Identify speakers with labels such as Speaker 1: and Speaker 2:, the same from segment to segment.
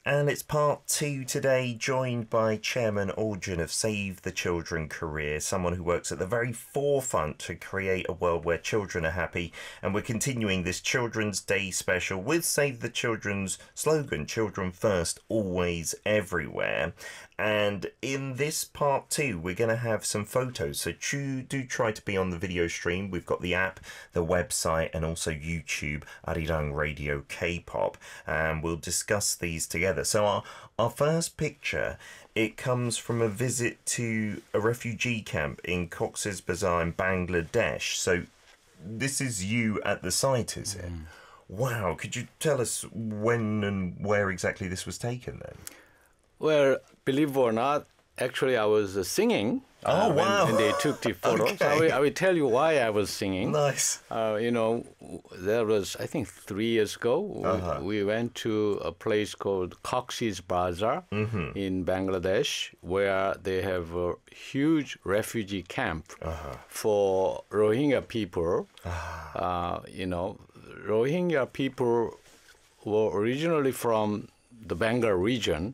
Speaker 1: And it's part two today, joined by Chairman Aldrin of Save the Children Korea, someone who works at the very forefront to create a world where children are happy. And we're continuing this Children's Day special with Save the Children's slogan, Children First, Always, Everywhere. And in this part two, we're going to have some photos. So do try to be on the video stream. We've got the app, the website, and also YouTube, Arirang Radio K-pop. And we'll discuss these together. So our first picture, it comes from a visit to a refugee camp in Cox's Bazar in Bangladesh. So this is you at the site, is it? Wow. Could you tell us when and where exactly this was taken then?
Speaker 2: Well, believe it or not, actually I was singing when they took the photo.
Speaker 1: Okay.
Speaker 2: So I will tell you why I was singing.
Speaker 1: Nice.
Speaker 2: There was, I think 3 years ago, we went to a place called Cox's Bazar in Bangladesh, where they have a huge refugee camp for Rohingya people. Rohingya people were originally from the Bengal region,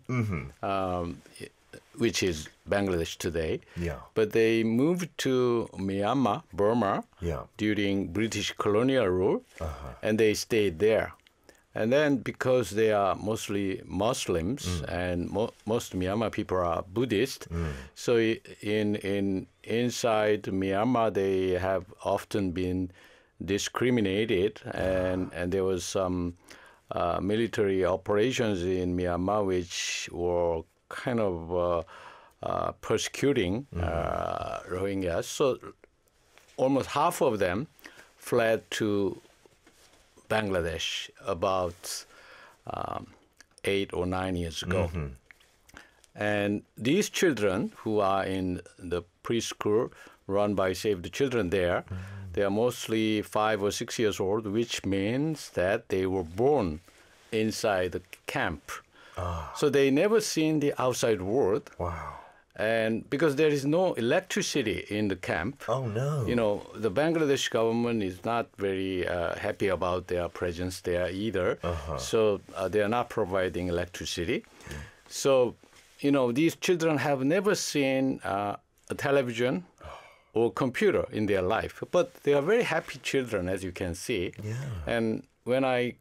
Speaker 2: which is Bangladesh today.
Speaker 1: Yeah.
Speaker 2: But they moved to Myanmar, Burma, during British colonial rule, and they stayed there. And then because they are mostly Muslims and most Myanmar people are Buddhist, so inside Myanmar they have often been discriminated, and there was some military operations in Myanmar which were kind of persecuting Rohingyas. So almost half of them fled to Bangladesh about 8 or 9 years ago. And these children who are in the preschool run by Save the Children there, they are mostly 5 or 6 years old, which means that they were born inside the camp. So they never seen the outside world.
Speaker 1: Wow.
Speaker 2: And because there is no electricity in the camp, the Bangladesh government is not very happy about their presence there either. So they are not providing electricity. So, these children have never seen a television or computer in their life, but they are very happy children, as you can see. And when I